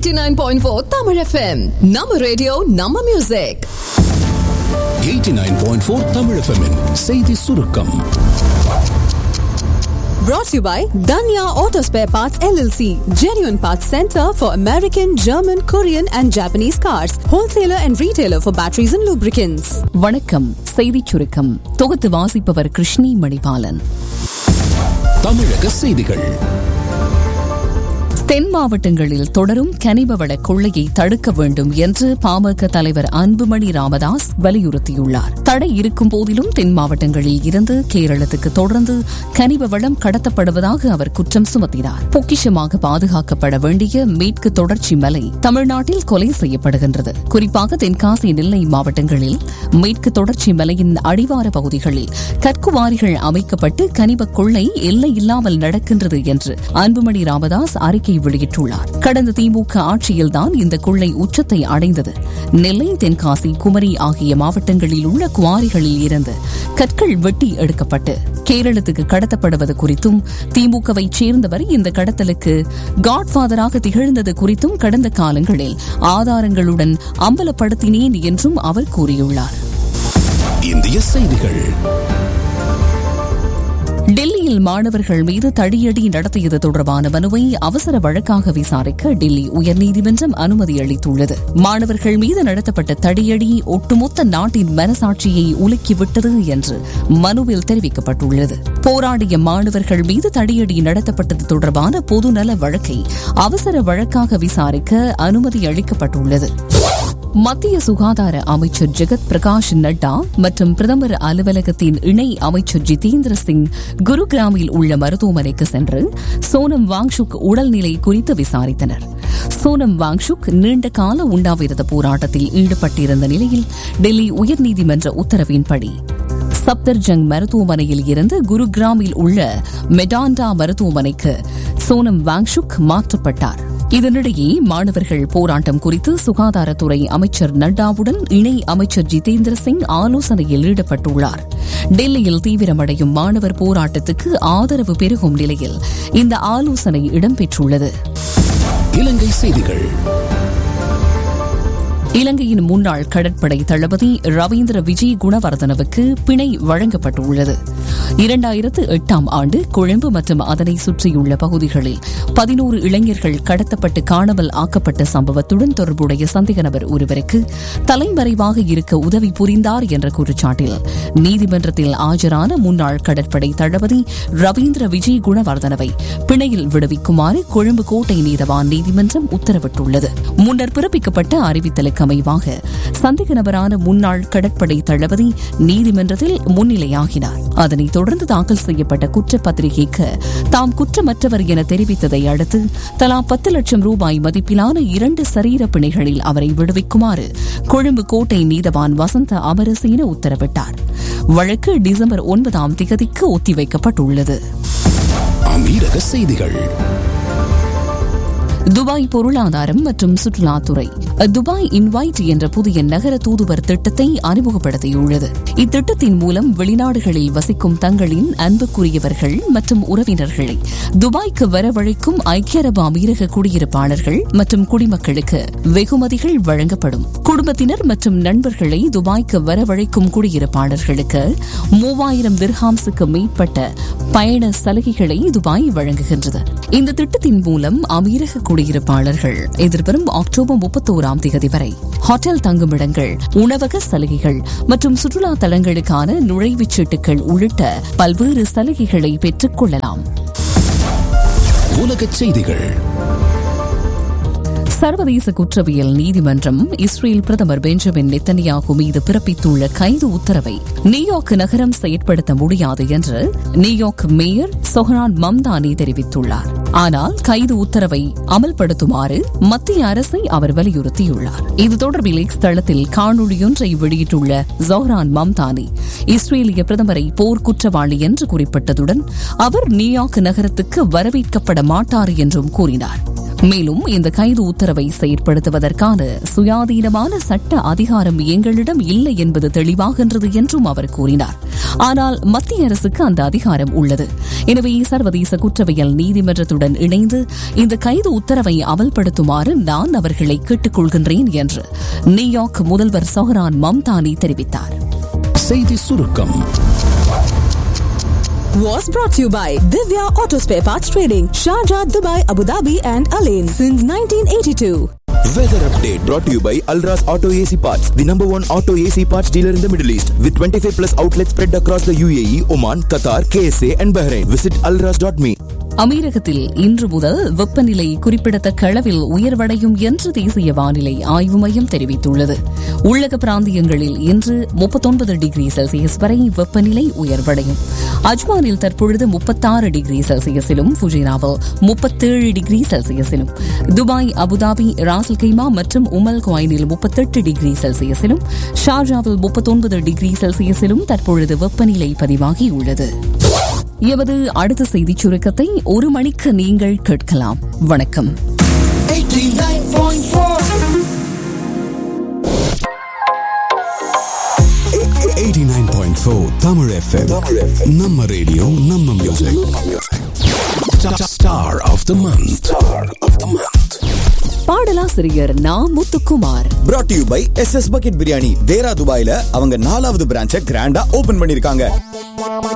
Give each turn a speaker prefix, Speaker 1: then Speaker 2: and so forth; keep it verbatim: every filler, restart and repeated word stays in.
Speaker 1: eighty-nine point four Tamil F M. நம்ம radio நம்ம music.
Speaker 2: eighty-nine point four Tamil F M -இன் செய்தி சுருக்கம்.
Speaker 1: Brought to you by Danya Auto Spare Parts L L C, genuine parts center for American, German, Korean and Japanese cars, wholesaler and retailer for batteries and lubricants.
Speaker 3: வணக்கம். செய்திச் சுருக்கம் தொகுத்து வாசிப்பவர் கிருஷ்ணி மணிபாலன்.
Speaker 2: தமிழக செய்திகள்.
Speaker 3: தென் மாவட்டங்களில் தொடரும் கனிமவள கொள்ளையை தடுக்க வேண்டும் என்று பாமக தலைவர் அன்புமணி ராமதாஸ் வலியுறுத்தியுள்ளார். தடை இருக்கும் போதிலும் தென் மாவட்டங்களில் இருந்து கேரளத்துக்கு தொடர்ந்து கனிம வளம் கடத்தப்படுவதாக அவர் குற்றம் சுமத்தினார். பொக்கிஷமாக பாதுகாக்கப்பட வேண்டிய மேற்கு தொடர்ச்சி மலை தமிழ்நாட்டில் கொலை செய்யப்படுகின்றது. குறிப்பாக தென்காசி, நெல்லை மாவட்டங்களில் மேற்கு தொடர்ச்சி மலையின் அடிவார பகுதிகளில் கற்குவாரிகள் அமைக்கப்பட்டு கனிம கொள்ளை எல்லையில்லாமல் நடக்கின்றது என்று அன்புமணி ராமதாஸ் அறிக்கை வெளியிட்டுள்ளார். கடந்த திமுக ஆட்சியில்தான் இந்த கொள்ளை உச்சத்தை அடைந்தது. நெல்லை, தென்காசி, குமரி ஆகிய மாவட்டங்களில் உள்ள குவாரிகளில் இருந்து கற்கள் வெட்டி எடுக்கப்பட்டு கேரளத்துக்கு கடத்தப்படுவது குறித்தும் திமுகவை சேர்ந்தவர் இந்த கடத்தலுக்கு காட்ஃபாதராக திகழ்ந்தது குறித்தும் கடந்த காலங்களில் ஆதாரங்களுடன் அம்பலப்படுத்தினேன் என்றும் அவர் கூறியுள்ளார்.
Speaker 2: இந்திய செய்திகள்.
Speaker 3: டெல்லியில் மாணவர்கள் மீது தடியடி நடத்தியது தொடர்பான மனுவை அவசர வழக்காக விசாரிக்க டெல்லி உயர்நீதிமன்றம் அனுமதி அளித்துள்ளது. மாணவர்கள் மீது நடத்தப்பட்ட தடியடி ஒட்டுமொத்த நாட்டின் மனசாட்சியை உலுக்கிவிட்டது என்று மனுவில் தெரிவிக்கப்பட்டுள்ளது. போராடிய மாணவர்கள் மீது தடியடி நடத்தப்பட்டது தொடர்பான பொதுநல வழக்கை அவசர வழக்காக விசாரிக்க அனுமதி அளிக்கப்பட்டுள்ளது. மத்திய சுகாதார அமைச்சர் ஜெகத் பிரகாஷ் நட்டா மற்றும் பிரதமர் அலுவலகத்தின் இணை அமைச்சர் ஜிதேந்திர சிங் குருகிராமில் உள்ள மருத்துவமனைக்கு சென்று சோனம் வாங்சுக் உடல்நிலை குறித்து விசாரித்தனர். சோனம் வாங்சுக் நீண்ட கால உண்ணாவிரத போராட்டத்தில் ஈடுபட்டிருந்த நிலையில் டெல்லி உயர்நீதிமன்ற உத்தரவின்படி சப்தர்ஜங் மருத்துவமனையில் இருந்து குருகிராமில் உள்ள மெடாண்டா மருத்துவமனைக்கு சோனம் வாங்சுக் மாற்றப்பட்டார். இதனிடையே மாணவர்கள் போராட்டம் குறித்து சுகாதாரத்துறை அமைச்சர் நட்டாவுடன் இணை அமைச்சர் ஜிதேந்திர சிங் ஆலோசனையில் ஈடுபட்டுள்ளார். டெல்லியில் தீவிரமடையும் மாணவர் போராட்டத்துக்கு ஆதரவு பெருகும் நிலையில் இந்த ஆலோசனை இடம்பெற்றுள்ளது.
Speaker 2: இலங்கை செய்திகள்.
Speaker 3: இலங்கையின் முன்னாள் கடற்படை தளபதி ரவீந்திர விஜய் குணவர்தனவுக்கு பிணை வழங்கப்பட்டுள்ளது. இரண்டாயிரத்து எட்டாம் ஆண்டு கொழும்பு மற்றும் அதனை சுற்றியுள்ள பகுதிகளில் பதினோரு இளைஞர்கள் கடத்தப்பட்டு காணாமல் ஆக்கப்பட்ட சம்பவத்துடன் தொடர்புடைய சந்தேக நபர் ஒருவருக்கு தலைமறைவாக இருக்க உதவி புரிந்தார் என்ற குற்றச்சாட்டில் நீதிமன்றத்தில் ஆஜரான முன்னாள் கடற்படை தளபதி ரவீந்திர விஜய் குணவர்தனவை பிணையில் விடுவிக்குமாறு கொழும்பு கோட்டை நீதவான் நீதிமன்றம் உத்தரவிட்டுள்ளது. முன்னர் பிறப்பிக்கப்பட்ட அறிவித்தலுக்கு அமைவாக சந்தேக நபரான முன்னாள் கடற்படை தளபதி நீதிமன்றத்தில் முன்னிலையாகினார். அதனைத் தொடர்ந்து தாக்கல் செய்யப்பட்ட குற்றப்பத்திரிகைக்கு தாம் குற்றமற்றவர் என தெரிவித்ததை அடுத்து தலா பத்து லட்சம் ரூபாய் மதிப்பிலான இரண்டு சரீர பிணைகளில் அவரை விடுவிக்குமாறு கொழும்பு கோட்டை நீதவான் வசந்த அமரசேன உத்தரவிட்டார். வழக்கு டிசம்பர் ஒன்பதாம் திகதிக்கு ஒத்திவைக்கப்பட்டுள்ளது.
Speaker 2: அமீரக செய்திகள்.
Speaker 3: துபாய் பொருளாதாரம் மற்றும் சுற்றுலாத்துறை துபாய் இன்வைட் என்ற புதிய நகர தூதுவர் திட்டத்தை அறிமுகப்படுத்தியுள்ளது. இத்திட்டத்தின் மூலம் வெளிநாடுகளில் வசிக்கும் தங்களின் அன்புக்குரியவர்கள் மற்றும் உறவினர்களை துபாய்க்கு வரவழைக்கும் ஐக்கிய அரபு அமீரக குடியிருப்பாளர்கள் மற்றும் குடிமக்களுக்கு வெகுமதிகள் வழங்கப்படும். குடும்பத்தினர் மற்றும் நண்பர்களை துபாய்க்கு வரவழைக்கும் குடியிருப்பாளர்களுக்கு மூவாயிரம் திர்ஹாம்ஸுக்கு மேற்பட்ட பயண சலுகைகளை துபாய் வழங்குகின்றது. இந்த திட்டத்தின் மூலம் அமீரக குடியிருப்பாளர்கள் எதிர்வரும் அக்டோபர் முப்பத்தோராம் தேதி வரை ஹோட்டல் தங்குமிடங்கள், உணவக சலுகைகள் மற்றும் சுற்றுலா தலங்களுக்கான நுழைவுச் சீட்டுகள் உள்ளிட்ட பல்வேறு சலுகைகளை பெற்றுக் கொள்ளலாம்.
Speaker 2: உலகச் செய்திகள்.
Speaker 3: சர்வதேச குற்றவியல் நீதிமன்றம் இஸ்ரேல் பிரதமர் பெஞ்சமின் நெத்தன்யாகு மீது பிறப்பித்துள்ள கைது உத்தரவை நியூயார்க் நகரம் செயற்படுத்த முடியாது என்று நியூயார்க் மேயர் சொஹரான் மம்தானி தெரிவித்துள்ளார். ஆனால் கைது உத்தரவை அமல்படுத்துமாறு மத்திய அரசை அவர் வலியுறுத்தியுள்ளார். இது தொடர்பில் எக்ஸ் தளத்தில் காணொலியொன்றை வெளியிட்டுள்ள சொஹரான் மம்தானி இஸ்ரேலிய பிரதமரை போர் குற்றவாளி என்று குறிப்பிட்டதுடன் அவர் நியூயார்க் நகரத்துக்கு வரவேற்கப்பட மாட்டார் என்றும் கூறினார். மேலும் இந்த கைது உத்தரவை செயற்படுத்துவதற்கான சுயாதீனமான சட்ட அதிகாரம் எங்களிடம் இல்லை என்பது தெளிவாகின்றது என்றும் அவர் கூறினார். ஆனால் மத்திய அரசுக்கு அந்த அதிகாரம் உள்ளது. எனவே சர்வதேச குற்றவியல் நீதிமன்றத்துடன் இணைந்து இந்த கைது உத்தரவை அமல்படுத்துமாறு நான் அவர்களை கேட்டுக் கொள்கின்றேன் என்று நியூயார்க் முதல்வர் சொஹ்ரான் மம்தானி தெரிவித்தார்.
Speaker 2: செய்தி சுருக்கம்
Speaker 1: was brought to you by Divya Auto Spare Parts Trading, Sharjah, Dubai, Abu Dhabi and Alain since nineteen eighty-two.
Speaker 4: Weather update brought to you by Alras Auto A C Parts, the number one auto A C parts dealer in the Middle East, with twenty-five plus outlets spread across the U A E, Oman, Qatar, K S A and Bahrain. Visit alras dot me.
Speaker 3: அமீரகத்தில் இன்று முதல் வெப்பநிலை குறிப்பிடத்தக்க அளவில் உயர்வடையும் என்று தேசிய வானிலை ஆய்வு மையம் தெரிவித்துள்ளது. உள்ளக பிராந்தியங்களில் இன்று முப்பத்தொன்பது டிகிரி செல்சியஸ் வரை வெப்பநிலை உயர்வடையும். அஜ்மானில் தற்பொழுது முப்பத்தாறு டிகிரி செல்சியஸிலும், ஃபுஜிராவில் முப்பத்தேழு டிகிரி செல்சியஸிலும், துபாய், அபுதாபி, ராசல் கைமா மற்றும் உமல் குவைனில் முப்பத்தெட்டு டிகிரி செல்சியஸிலும், ஷார்ஜாவில் முப்பத்தொன்பது டிகிரி செல்சியஸிலும் தற்பொழுது வெப்பநிலை பதிவாகியுள்ளது. எமது அடுத்த செய்திச் சுருக்கத்தை ஒரு மணிக்கு நீங்கள் கேட்கலாம். வணக்கம்.
Speaker 2: eighty-nine point four Tamil F M. நம்ம ரேடியோ நம்ம music. Star of the month. Star of the month.
Speaker 3: பாடலாசிரியர் நா Muthukumar.
Speaker 4: Brought to you by S S Bucket Biryani. தேரா துபாயில அவங்க நாலாவது பிரான்ச்சை கிராண்டா ஓபன் பண்ணிருக்காங்க.